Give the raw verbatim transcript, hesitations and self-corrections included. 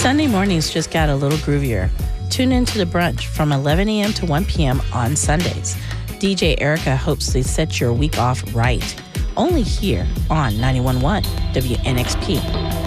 Sunday mornings just got a little groovier. Tune into The Brunch from eleven a.m. to one p.m. on Sundays. D J Erica hopes to set your week off right. Only here on ninety-one point one W N X P.